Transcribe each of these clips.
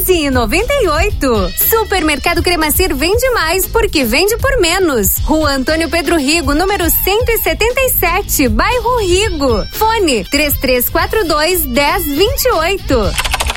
15,98. Supermercado Cremacir vende mais porque vende por menos. Rua Antônio Pedro Rigo, número 177, bairro Rigo. Fone 3342-1028.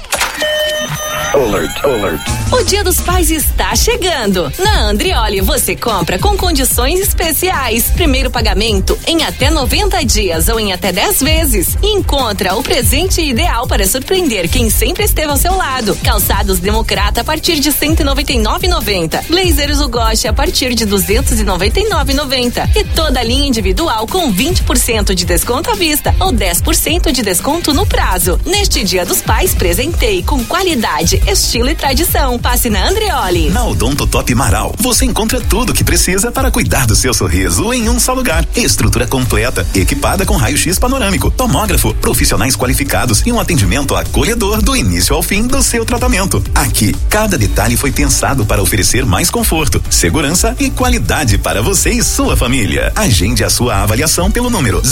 Alert, alert. O Dia dos Pais está chegando. Na Andrioli você compra com condições especiais. Primeiro pagamento em até 90 dias ou em até 10 vezes. E encontra o presente ideal para surpreender quem sempre esteve ao seu lado. Calçados Democrata a partir de R$ 199,90. Blazers Ugoshi a partir de R$ 299,90. E toda a linha individual com 20% de desconto à vista ou 10% de desconto no prazo. Neste Dia dos Pais, presenteie com qualidade, estilo e tradição. Passe na Andrioli. Na Odonto Top Marau, você encontra tudo o que precisa para cuidar do seu sorriso em um só lugar. Estrutura completa, equipada com raio-x panorâmico, tomógrafo, profissionais qualificados e um atendimento acolhedor do início ao fim do seu tratamento. Aqui, cada detalhe foi pensado para oferecer mais conforto, segurança e qualidade para você e sua família. Agende a sua avaliação pelo número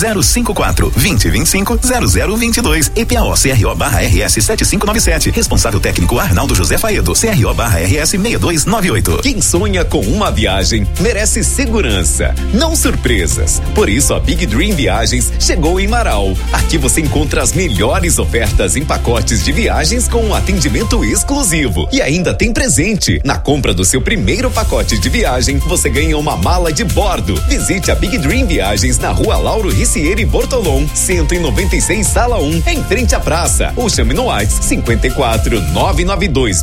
054-2025-0022. EPAO CRO/RS 7597. Responsável técnico Arnaldo José Faedo, CRO/RS 6298. Quem sonha com uma viagem merece segurança, não surpresas. Por isso a Big Dream Viagens chegou em Marau. Aqui você encontra as melhores ofertas em pacotes de viagens com um atendimento exclusivo. E ainda tem presente. Na compra do seu primeiro pacote de viagem, você ganha uma mala de bordo. Visite a Big Dream Viagens na Rua Lauro Ricieri Bortolom, 196, Sala 1, em frente à praça. Ou chame no WhatsApp 54 992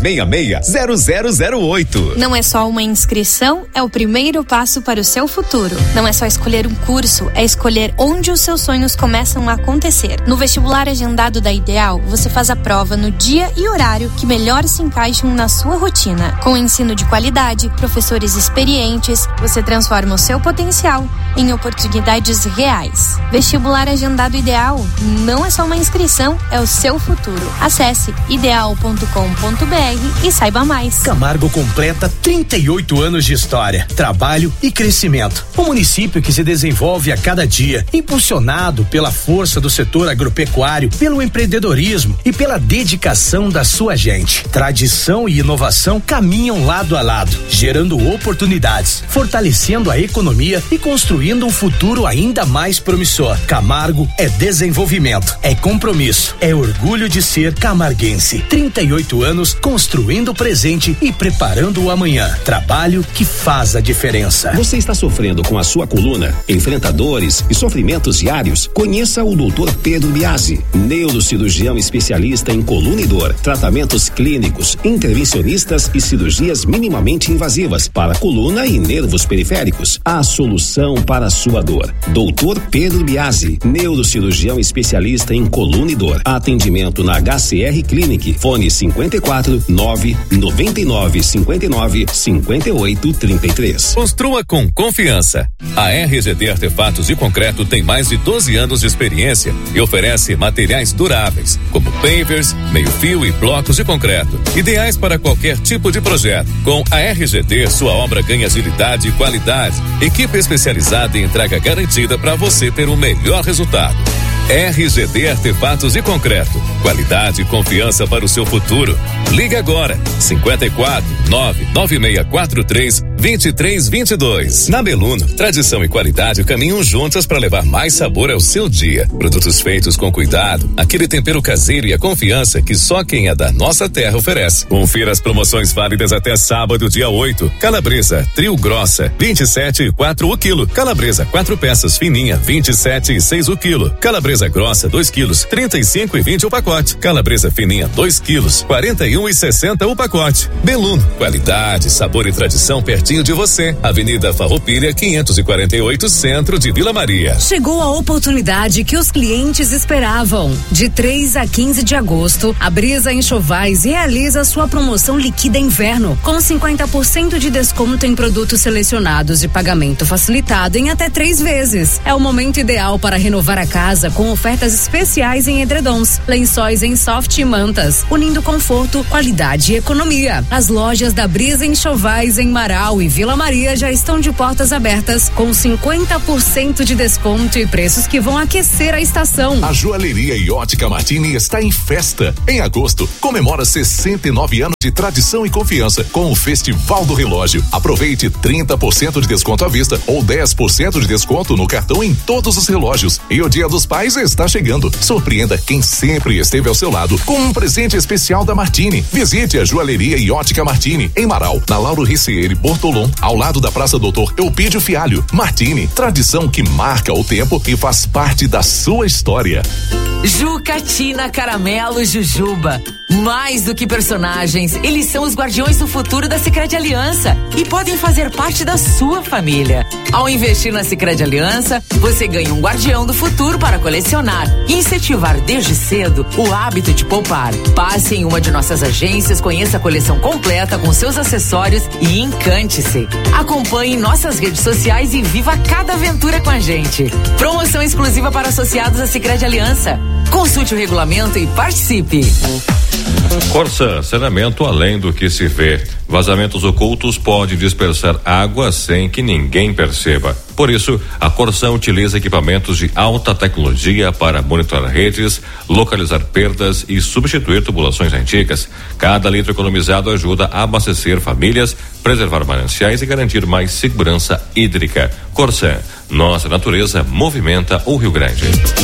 0008. Não é só uma inscrição, é o primeiro passo para o seu futuro. Não é só escolher um curso, é escolher onde os seus sonhos começam a acontecer. No vestibular agendado da Ideal, você faz a prova no dia e horário que melhor se encaixam na sua rotina. Com ensino de qualidade, professores experientes, você transforma o seu potencial em oportunidades reais. Vestibular agendado Ideal não é só uma inscrição, é o seu futuro. Acesse ideal.com.br e saiba mais. Camargo completa 38 anos de história, trabalho e crescimento. Um município que se desenvolve a cada dia, impulsionado pela força do setor agropecuário, pelo empreendedorismo e pela dedicação da sua gente. Tradição e inovação caminham lado a lado, gerando oportunidades, fortalecendo a economia e construindo um futuro ainda mais promissor. Camargo é desenvolvimento, é compromisso, é orgulho de ser camarguense. 38 anos construindo o presente e preparando o amanhã. Trabalho que faz a diferença. Você está sofrendo com a sua coluna? Enfrenta dores e sofrimentos diários? Conheça o Dr. Pedro Biasi, neurocirurgião especialista em coluna e dor, tratamentos clínicos, intervencionistas e cirurgias minimamente invasivas para coluna e nervos periféricos. A solução para a sua dor. Dr. Pedro Biasi, neurocirurgião especialista em coluna e dor. Atendimento na HCR Clinic. Fone 54 999 59 58 33. Construa com confiança. A RGD Artefatos de Concreto tem mais de 12 anos de experiência e oferece materiais duráveis, como pavers, meio-fio e blocos de concreto, ideais para qualquer tipo de projeto. Com a RGD, sua obra ganha agilidade e qualidade. Equipe especializada e entrega garantida para você ter o melhor resultado. RGD Artefatos de Concreto. Qualidade e confiança para o seu futuro. Ligue agora. 54 99643 2322. Na Beluno, tradição e qualidade caminham juntas para levar mais sabor ao seu dia. Produtos feitos com cuidado, aquele tempero caseiro e a confiança que só quem é da nossa terra oferece. Confira as promoções válidas até sábado, dia 8. Calabresa trio grossa, 27,4 o quilo. Calabresa 4 peças fininha, 27,6 o quilo. Calabresa grossa 2 quilos, 35,20 o pacote. Calabresa fininha 2 quilos, 41,60 o pacote. Beluno, qualidade, sabor e tradição pertinho de você. Avenida Farroupilha 548, centro de Vila Maria. Chegou a oportunidade que os clientes esperavam. De 3 a 15 de agosto, a Brisa Enxovais realiza sua promoção Liquida Inverno, com 50% de desconto em produtos selecionados e pagamento facilitado em até 3 vezes. É o momento ideal para renovar a casa com com ofertas especiais em edredons, lençóis em soft e mantas, unindo conforto, qualidade e economia. As lojas da Brisa Enxovais em Marau e Vila Maria já estão de portas abertas com 50% de desconto e preços que vão aquecer a estação. A Joalheria e Ótica Martini está em festa. Em agosto, comemora 69 anos de tradição e confiança com o Festival do Relógio. Aproveite 30% de desconto à vista ou 10% de desconto no cartão em todos os relógios. E o Dia dos Pais está chegando. Surpreenda quem sempre esteve ao seu lado com um presente especial da Martini. Visite a Joalheria e Ótica Martini em Marau, na Lauro Ricieri Bortolom, ao lado da Praça Doutor Eupídio Fialho. Martini, tradição que marca o tempo e faz parte da sua história. Jucatina, Caramelo, Jujuba. Mais do que personagens, eles são os guardiões do futuro da Sicredi Aliança e podem fazer parte da sua família. Ao investir na Sicredi Aliança, você ganha um guardião do futuro para colecionar e incentivar desde cedo o hábito de poupar. Passe em uma de nossas agências, conheça a coleção completa com seus acessórios e encante-se. Acompanhe nossas redes sociais e viva cada aventura com a gente. Promoção exclusiva para associados à Sicredi Aliança. Consulte o regulamento e participe. Corsan, saneamento além do que se vê. Vazamentos ocultos podem dispersar água sem que ninguém perceba. Por isso, a Corsan utiliza equipamentos de alta tecnologia para monitorar redes, localizar perdas e substituir tubulações antigas. Cada litro economizado ajuda a abastecer famílias, preservar mananciais e garantir mais segurança hídrica. Corsan, nossa natureza movimenta o Rio Grande.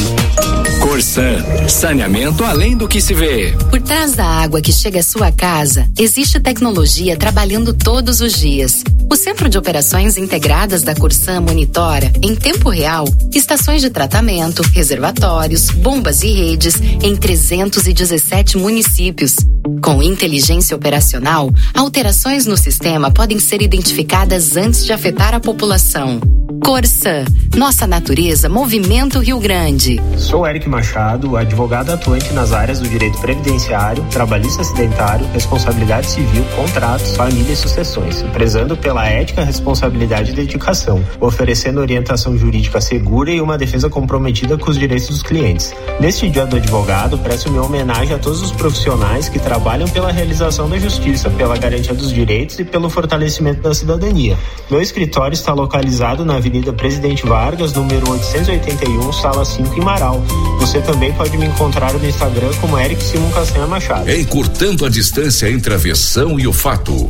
Corsan, saneamento além do que se vê. Por trás da água que chega à sua casa, existe tecnologia trabalhando todos os dias. O Centro de Operações Integradas da Corsan monitora, em tempo real, estações de tratamento, reservatórios, bombas e redes em 317 municípios. Com inteligência operacional, alterações no sistema podem ser identificadas antes de afetar a população. Corsan, nossa natureza movimenta o Rio Grande. Sou Eric Machado, advogado atuante nas áreas do direito previdenciário, trabalhista acidentário, responsabilidade civil, contratos, família e sucessões, prezando pela ética, responsabilidade e dedicação, oferecendo orientação jurídica segura e uma defesa comprometida com os direitos dos clientes. Neste Dia do Advogado, presto minha homenagem a todos os profissionais que trabalham pela realização da justiça, pela garantia dos direitos e pelo fortalecimento da cidadania. Meu escritório está localizado na Avenida Presidente Vargas, número 881, sala 5, em Marau. Você também pode me encontrar no Instagram como Eric Simon Castanha Machado. Encurtando a distância entre a versão e o fato.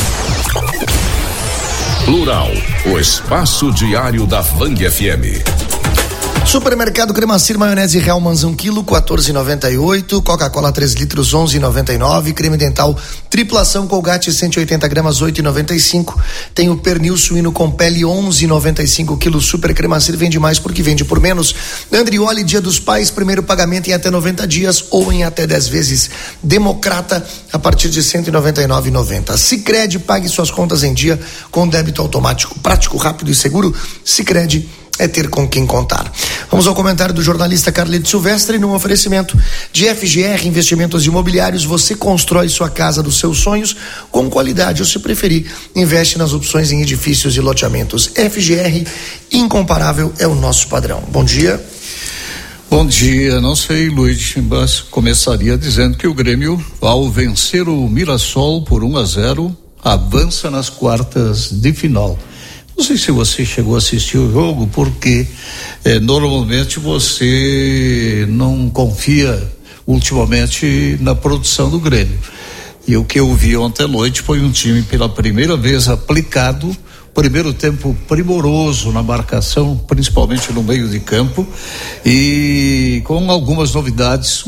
Plural, o espaço diário da Vang FM. Supermercado Cremacir, maionese Real Manzão quilo, 14,98. Coca-Cola 3 litros, 11,99. Creme dental triplação Colgate 180 gramas, 8,95. Tem o pernil suíno com pele, 11,95 quilos. Super Cremacir vende mais porque vende por menos. Andrioli, Dia dos Pais, primeiro pagamento em até 90 dias ou em até 10 vezes. Democrata a partir de 199,90. Sicredi, pague suas contas em dia com débito automático, prático, rápido e seguro. Sicredi é ter com quem contar. Vamos ao comentário do jornalista Carlito Silvestre. Num oferecimento de FGR Investimentos Imobiliários, você constrói sua casa dos seus sonhos com qualidade, ou se preferir, investe nas opções em edifícios e loteamentos. FGR, incomparável, é o nosso padrão. Bom dia. Bom dia, não sei, Luiz, mas começaria dizendo que o Grêmio, ao vencer o Mirassol por 1-0, avança nas quartas de final. Não sei se você chegou a assistir o jogo, porque normalmente você não confia ultimamente na produção do Grêmio. E o que eu vi ontem à noite foi um time pela primeira vez aplicado, primeiro tempo primoroso na marcação, principalmente no meio de campo, e com algumas novidades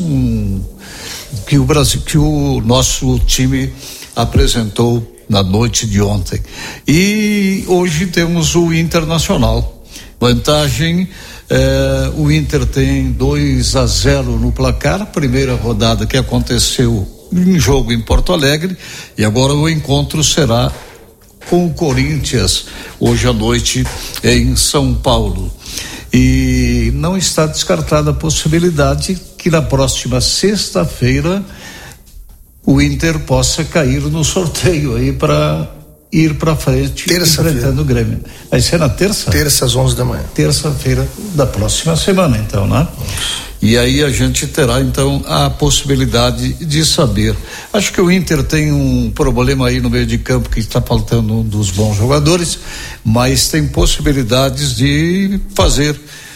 que o nosso time apresentou na noite de ontem. E hoje temos o Internacional. Vantagem, o Inter tem 2-0 no placar, primeira rodada que aconteceu em jogo em Porto Alegre, e agora o encontro será com o Corinthians, hoje à noite em São Paulo. E não está descartada a possibilidade que na próxima sexta-feira o Inter possa cair no sorteio aí para ir para frente enfrentando o Grêmio. Vai ser na terça? Terça às 11 da manhã. Terça-feira da próxima semana, então, né? E aí a gente terá então a possibilidade de saber. Acho que o Inter tem um problema aí no meio de campo, que está faltando um dos bons jogadores, mas tem possibilidades de fazer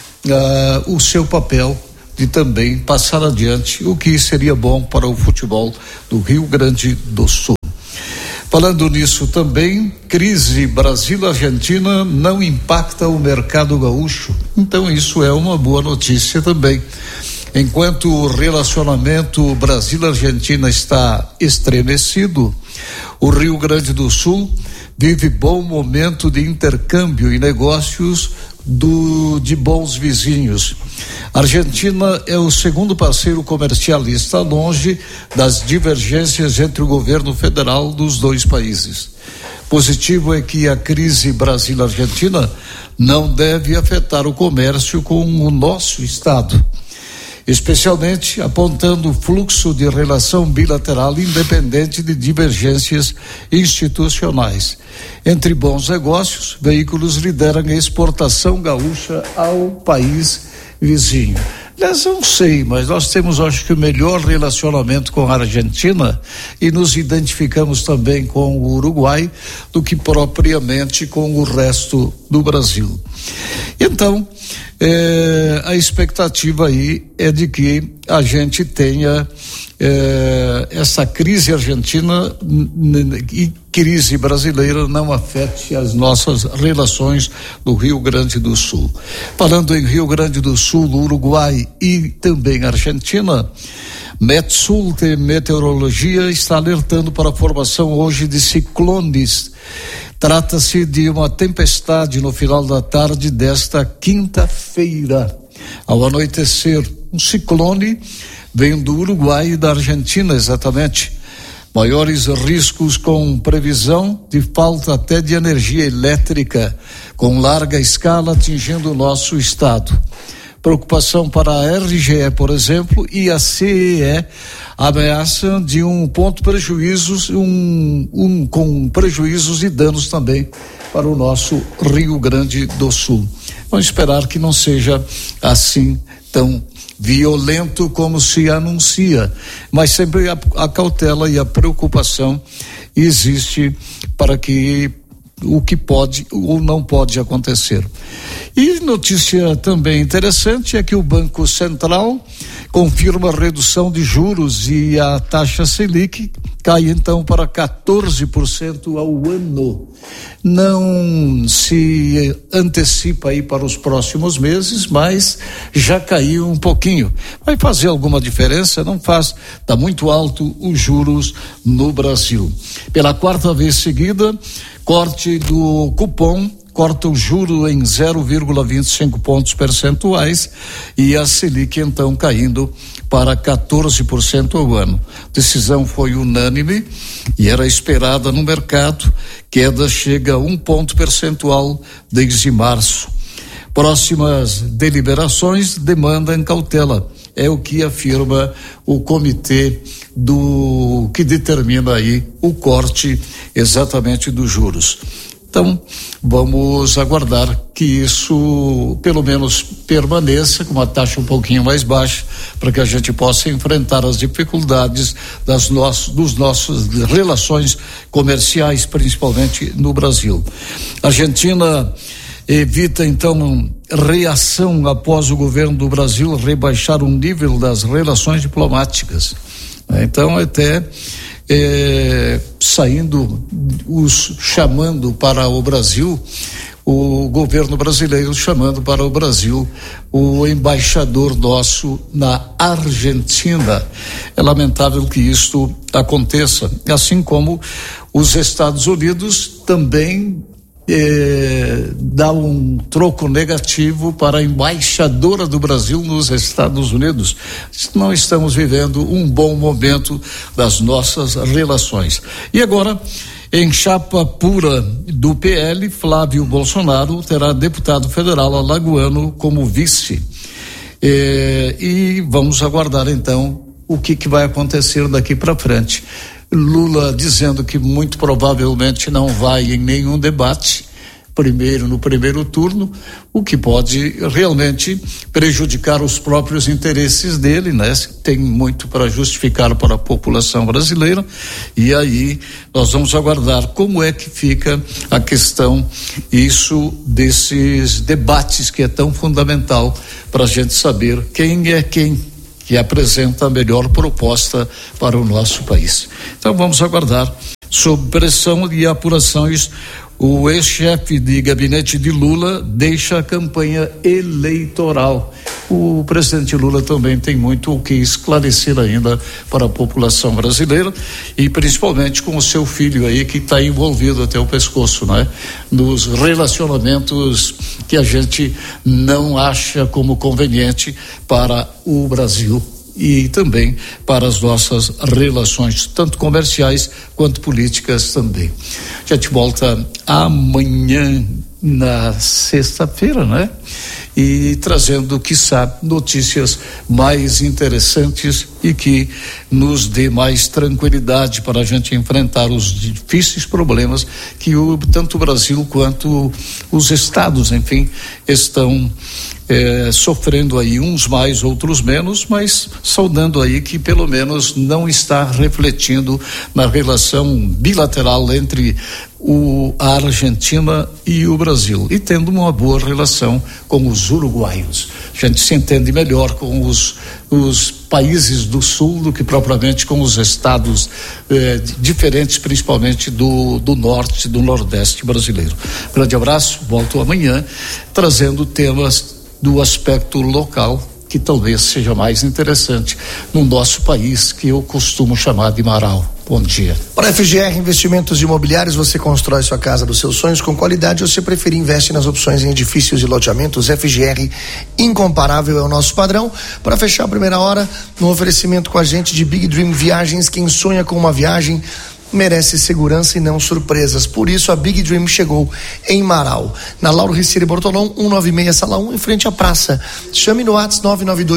o seu papel, de também passar adiante, o que seria bom para o futebol do Rio Grande do Sul. Falando nisso também, crise Brasil-Argentina não impacta o mercado gaúcho. Então isso é uma boa notícia também. Enquanto o relacionamento Brasil-Argentina está estremecido, o Rio Grande do Sul vive bom momento de intercâmbio e negócios de bons vizinhos. A Argentina é o segundo parceiro comercial e está longe das divergências entre o governo federal dos dois países. Positivo é que a crise Brasil-Argentina não deve afetar o comércio com o nosso estado, especialmente apontando o fluxo de relação bilateral independente de divergências institucionais. Entre bons negócios, veículos lideram a exportação gaúcha ao país vizinho. Aliás, eu não sei, mas nós temos, acho que, o melhor relacionamento com a Argentina e nos identificamos também com o Uruguai do que propriamente com o resto do Brasil. Então, a expectativa aí é de que a gente tenha essa crise argentina e crise brasileira não afete as nossas relações do Rio Grande do Sul. Falando em Rio Grande do Sul, Uruguai e também Argentina, Metsul de Meteorologia está alertando para a formação hoje de ciclones. Trata-se de uma tempestade no final da tarde desta quinta-feira. Ao anoitecer, um ciclone vem do Uruguai e da Argentina, exatamente. Maiores riscos com previsão de falta até de energia elétrica, com larga escala atingindo o nosso estado. Preocupação para a RGE, por exemplo, e a CEE ameaçam de prejuízos com prejuízos e danos também para o nosso Rio Grande do Sul. Vamos esperar que não seja assim tão violento como se anuncia, mas sempre a cautela e a preocupação existe para que o que pode ou não pode acontecer. E notícia também interessante é que o Banco Central confirma a redução de juros e a taxa Selic cai então para 14% ao ano. Não se antecipa aí para os próximos meses, mas já caiu um pouquinho. Vai fazer alguma diferença? Não faz. Está muito alto os juros no Brasil. Pela quarta vez seguida, corte do cupom corta o juro em 0,25 pontos percentuais e a Selic então caindo para 14% ao ano. Decisão foi unânime e era esperada no mercado. Queda chega a 1 ponto percentual desde março. Próximas deliberações demandam cautela. É o que afirma o comitê que determina aí o corte exatamente dos juros. Então, vamos aguardar que isso pelo menos permaneça com uma taxa um pouquinho mais baixa, para que a gente possa enfrentar as dificuldades dos nossas relações comerciais, principalmente no Brasil. A Argentina evita então reação após o governo do Brasil rebaixar o nível das relações diplomáticas. Então, até chamando para o Brasil, o governo brasileiro chamando para o Brasil o embaixador nosso na Argentina. É lamentável que isto aconteça, assim como os Estados Unidos também dá um troco negativo para a embaixadora do Brasil nos Estados Unidos. Não estamos vivendo um bom momento das nossas relações. E agora, em chapa pura do PL, Flávio Bolsonaro terá deputado federal alagoano como vice. E vamos aguardar então o que vai acontecer daqui para frente. Lula dizendo que muito provavelmente não vai em nenhum debate no primeiro turno, o que pode realmente prejudicar os próprios interesses dele, né? Tem muito para justificar para a população brasileira, e aí nós vamos aguardar como é que fica a questão desses debates que é tão fundamental para a gente saber quem é quem que apresenta a melhor proposta para o nosso país. Então vamos aguardar. Sob pressão e apurações, o ex-chefe de gabinete de Lula deixa a campanha eleitoral. O presidente Lula também tem muito o que esclarecer ainda para a população brasileira, e principalmente com o seu filho aí, que está envolvido até o pescoço, né? Nos relacionamentos que a gente não acha como conveniente para o Brasil e também para as nossas relações, tanto comerciais quanto políticas também. A gente volta amanhã, na sexta-feira, né? E trazendo, quiçá, notícias mais interessantes e que nos dê mais tranquilidade para a gente enfrentar os difíceis problemas que tanto o Brasil quanto os estados, enfim, estão sofrendo aí, uns mais, outros menos, mas saudando aí que pelo menos não está refletindo na relação bilateral entre a Argentina e o Brasil, e tendo uma boa relação com os uruguaios. A gente se entende melhor com os países do sul do que propriamente com os estados diferentes, principalmente do norte, do nordeste brasileiro. Grande abraço, volto amanhã trazendo temas do aspecto local, que talvez seja mais interessante no nosso país, que eu costumo chamar de Marau. Bom dia. Para a FGR Investimentos Imobiliários, você constrói sua casa dos seus sonhos com qualidade, ou se preferir, investe nas opções em edifícios e loteamentos. FGR, incomparável, é o nosso padrão. Para fechar a primeira hora, no oferecimento com a gente de Big Dream Viagens, quem sonha com uma viagem merece segurança e não surpresas. Por isso a Big Dream chegou em Marau, na Lauro Ricieri Bortolão, 196, sala 1, em frente à praça. Chame no WhatsApp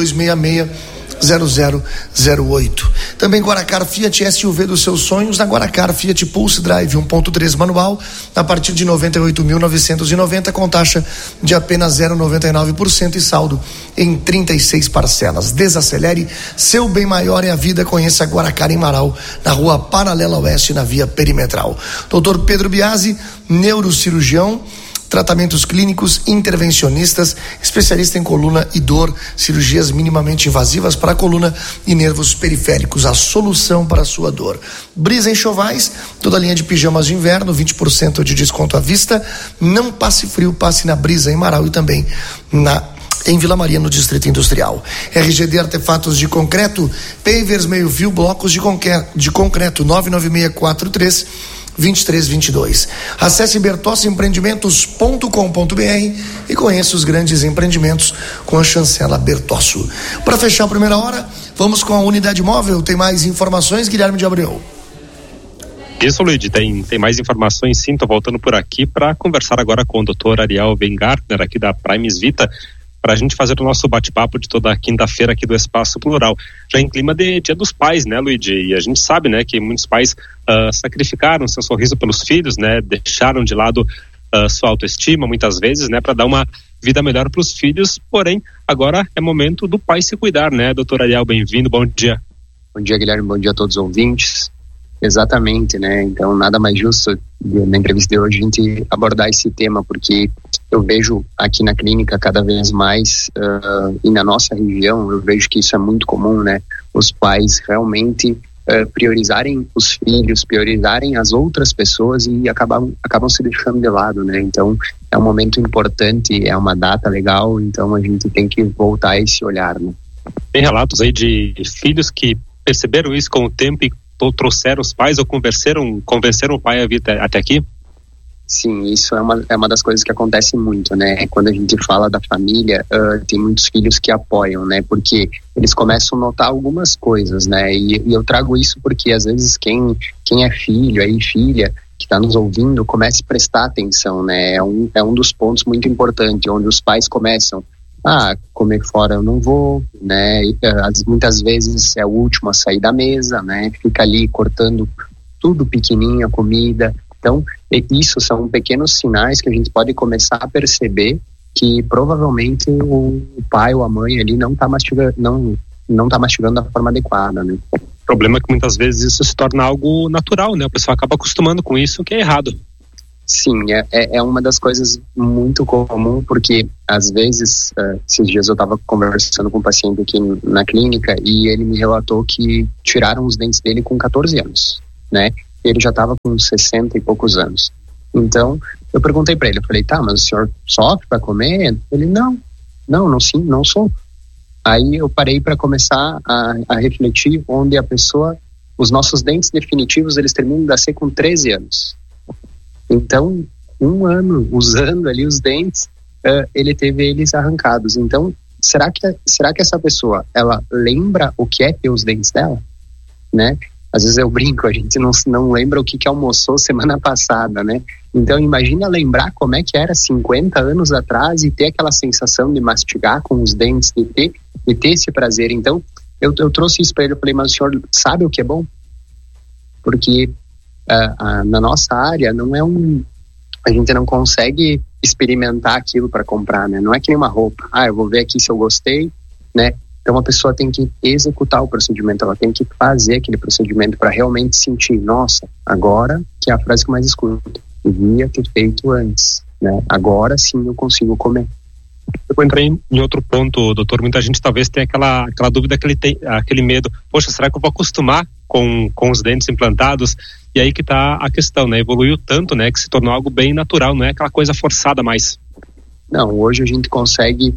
992660008. Também Guaracar Fiat SUV dos seus sonhos, na Guaracar Fiat Pulse Drive 1.3 manual, a partir de 98.990, com taxa de apenas 0,99% e saldo em 36 parcelas. Desacelere, seu bem maior é a vida. Conheça a Guaracar em Marau, na rua Paralela Oeste, na via perimetral. Dr. Pedro Biasi, neurocirurgião, tratamentos clínicos, intervencionistas, especialista em coluna e dor, cirurgias minimamente invasivas para a coluna e nervos periféricos, a solução para a sua dor. Brisa Enxovais, toda a linha de pijamas de inverno, 20% de desconto à vista. Não passe frio, passe na Brisa em Marau e também em Vila Maria, no Distrito Industrial. RGD Artefatos de Concreto, pavers meio fio, blocos de concreto, 99643-2322. Acesse bertossoempreendimentos.com.br e conheça os grandes empreendimentos com a chancela Bertosso. Para fechar a primeira hora, vamos com a Unidade Móvel. Tem mais informações, Guilherme de Abreu? Isso, Luiz, tem mais informações, sim. Tô voltando por aqui para conversar agora com o Dr. Ariel Weingartner, aqui da Primes Vita, para a gente fazer o nosso bate-papo de toda quinta-feira aqui do Espaço Plural, já em clima de Dia dos Pais, né, Luigi? E a gente sabe, né, que muitos pais sacrificaram seu sorriso pelos filhos, né, deixaram de lado sua autoestima muitas vezes, né, para dar uma vida melhor para os filhos. Porém, agora é momento do pai se cuidar, né? Doutor Ariel, bem-vindo, bom dia. Bom dia, Guilherme, bom dia a todos os ouvintes. Exatamente, né? Então, nada mais justo na entrevista de hoje a gente abordar esse tema, porque eu vejo aqui na clínica cada vez mais, e na nossa região, eu vejo que isso é muito comum, né? Os pais realmente priorizarem os filhos, priorizarem as outras pessoas e acabam se deixando de lado, né? Então, é um momento importante, é uma data legal, então a gente tem que voltar a esse olhar, né? Tem relatos aí de filhos que perceberam isso com o tempo e trouxeram os pais ou convenceram o pai a vir até aqui? Sim, isso é uma das coisas que acontece muito, né? Quando a gente fala da família, tem muitos filhos que apoiam, né? Porque eles começam a notar algumas coisas, né? E eu trago isso porque às vezes quem é filho aí, filha, que está nos ouvindo, comece a prestar atenção, né? É um dos pontos muito importantes, onde os pais começam. comer fora eu não vou, né? Muitas vezes é o último a sair da mesa, né? Fica ali cortando tudo pequenininho a comida. Então, isso são pequenos sinais que a gente pode começar a perceber que provavelmente o pai ou a mãe ali não tá mastigando, não tá mastigando da forma adequada, né? O problema é que muitas vezes isso se torna algo natural, né? O pessoal acaba acostumando com isso, que é errado. Sim, é uma das coisas muito comum, porque às vezes, esses dias eu estava conversando com um paciente aqui na clínica e ele me relatou que tiraram os dentes dele com 14 anos, né? Ele já estava com 60 e poucos anos. Então, eu perguntei para ele, eu falei, tá, mas o senhor sofre para comer? Ele, não sou. Aí eu parei para começar a refletir onde a pessoa, os nossos dentes definitivos, eles terminam de nascer com 13 anos. Então, 1 ano usando ali os dentes, ele teve eles arrancados. Então, será que essa pessoa, ela lembra o que é ter os dentes dela? Né? Às vezes eu brinco, a gente não lembra o que almoçou semana passada, né? Então, imagina lembrar como é que era 50 anos atrás e ter aquela sensação de mastigar com os dentes, de ter esse prazer. Então, eu trouxe isso para ele, eu falei, mas o senhor sabe o que é bom? Porque na nossa área a gente não consegue experimentar aquilo para comprar, né? Não é que nem uma roupa, eu vou ver aqui se eu gostei, né? Então a pessoa tem que executar o procedimento, ela tem que fazer aquele procedimento para realmente sentir, nossa, agora, que é a frase que eu mais escuto, devia ter feito antes, né? Agora sim eu consigo comer. Eu vou entrar em outro ponto, doutor. Muita gente talvez tenha aquela dúvida, aquele medo. Poxa, será que eu vou acostumar com os dentes implantados? E aí que tá a questão, né? Evoluiu tanto, né? Que se tornou algo bem natural, não é aquela coisa forçada mais. Não, hoje a gente consegue,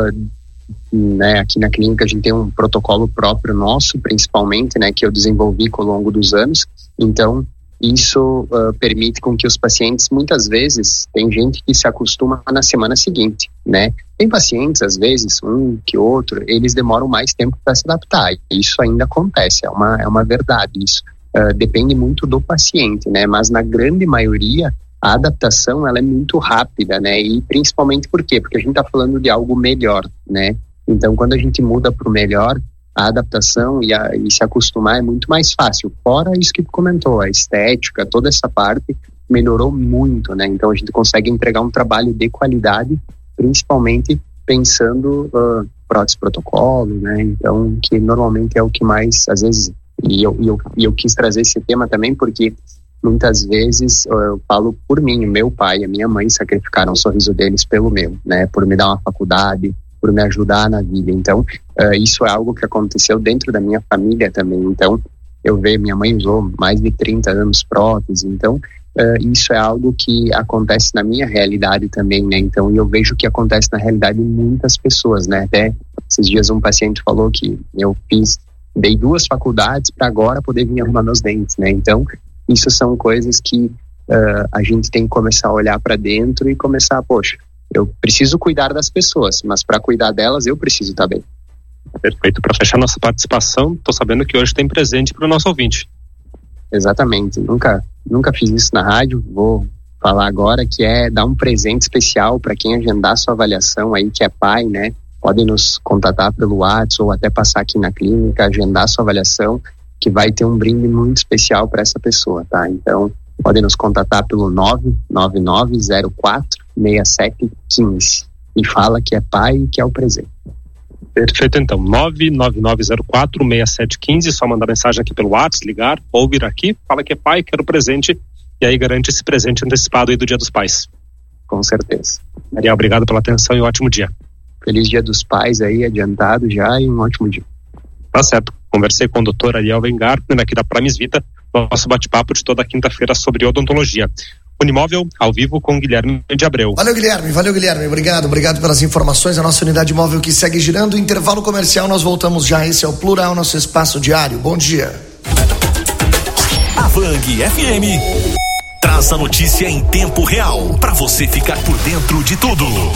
né? Aqui na clínica a gente tem um protocolo próprio nosso, principalmente, né? Que eu desenvolvi ao longo dos anos. Então, isso permite com que os pacientes, muitas vezes, tem gente que se acostuma na semana seguinte, né? Tem pacientes, às vezes, um que outro, eles demoram mais tempo para se adaptar. Isso ainda acontece, é uma verdade isso. Depende muito do paciente, né? Mas na grande maioria, a adaptação, ela é muito rápida, né? E principalmente por quê? Porque a gente está falando de algo melhor, né? Então, quando a gente muda para o melhor, a adaptação e se acostumar é muito mais fácil. Fora isso que tu comentou, a estética, toda essa parte melhorou muito, né? Então a gente consegue entregar um trabalho de qualidade, principalmente pensando prótese protocolo, né? Então, que normalmente é o que mais, às vezes, e eu quis trazer esse tema também porque muitas vezes eu falo por mim, meu pai e a minha mãe sacrificaram o sorriso deles pelo meu, né? Por me dar uma faculdade, por me ajudar na vida. Então, isso é algo que aconteceu dentro da minha família também. Então, eu vejo, minha mãe usou mais de 30 anos prótese. Então, isso é algo que acontece na minha realidade também, né? Então, eu vejo que acontece na realidade de muitas pessoas, né? Até esses dias um paciente falou que eu dei 2 faculdades para agora poder vir arrumar meus dentes, né? Então, isso são coisas que a gente tem que começar a olhar para dentro e começar, poxa, eu preciso cuidar das pessoas, mas para cuidar delas eu preciso estar bem. Perfeito. Para fechar nossa participação, estou sabendo que hoje tem presente para o nosso ouvinte. Exatamente. Nunca fiz isso na rádio. Vou falar agora que é dar um presente especial para quem agendar sua avaliação aí, que é pai, né? Podem nos contatar pelo WhatsApp ou até passar aqui na clínica, agendar sua avaliação, que vai ter um brinde muito especial para essa pessoa, tá? Então, podem nos contatar pelo 99904-6715 e fala que é pai e que é o presente. Perfeito, então, 99904-6715, só mandar mensagem aqui pelo WhatsApp, ligar ou vir aqui, fala que é pai, quero presente, e aí garante esse presente antecipado aí do Dia dos Pais. Com certeza. Ariel, obrigado pela atenção e um ótimo dia. Feliz Dia dos Pais aí, adiantado já, e um ótimo dia. Tá certo. Conversei com o Dr. Ariel Weingartner aqui da Primes Vita, nosso bate-papo de toda quinta-feira sobre odontologia. Unimóvel, ao vivo com Guilherme de Abreu. Valeu, Guilherme. Obrigado pelas informações. A nossa unidade móvel que segue girando. Intervalo comercial, nós voltamos já. Esse é o Plural, nosso espaço diário. Bom dia. A Vang FM traz a notícia em tempo real, para você ficar por dentro de tudo.